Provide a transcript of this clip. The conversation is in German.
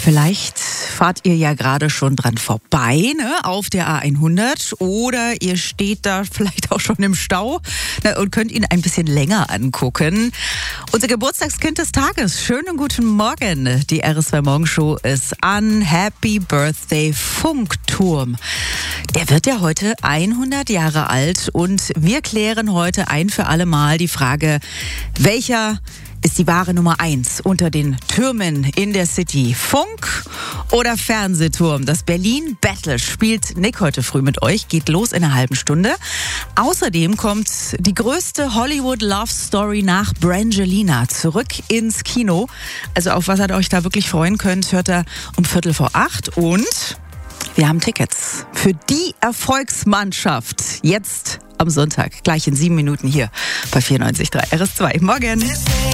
Vielleicht fahrt ihr ja gerade schon dran vorbei, ne, auf der A100, oder ihr steht da vielleicht auch schon im Stau, ne, und könnt ihn ein bisschen länger angucken. Unser Geburtstagskind des Tages, schönen guten Morgen. Die RS2 Morgenshow ist an. Happy Birthday Funkturm. Der wird ja heute 100 Jahre alt und wir klären heute ein für alle Mal die Frage, welcher ist die wahre Nummer 1 unter den Türmen in der City? Funk oder Fernsehturm? Das Berlin Battle spielt Nick heute früh mit euch, geht los in einer halben Stunde. Außerdem kommt die größte Hollywood Love Story nach Brangelina zurück ins Kino. Also auf was ihr euch da wirklich freuen könnt, hört ihr um 7:45 und wir haben Tickets für die Erfolgsmannschaft jetzt am Sonntag, gleich in 7 Minuten hier bei 94.3 RS2. Morgen!